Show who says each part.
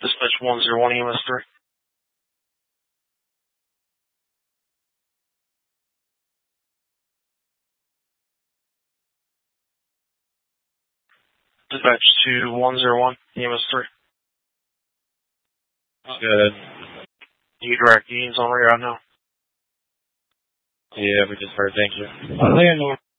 Speaker 1: Dispatch 101 EMS 3. Dispatch to 101 EMS 3.
Speaker 2: Good.
Speaker 1: You direct units on radar now.
Speaker 2: Yeah, we just heard. Thank you.
Speaker 3: Leonard.